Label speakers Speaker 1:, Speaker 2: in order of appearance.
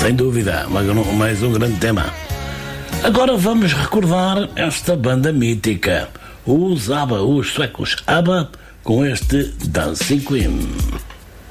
Speaker 1: Sem dúvida, mais um grande tema. Agora vamos recordar esta banda mítica, os ABBA, os suecos ABBA, com este Dancing Queen.